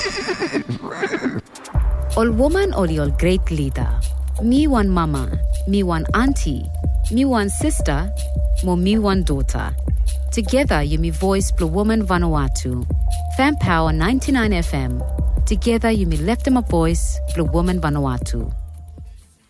Ol woman ol yol great leader. Me one mama, me one auntie, me one sister, mo me one daughter. Together you me voice Blue Woman Vanuatu. Fan Power 99 FM. Together you me left them a voice Blue Woman Vanuatu.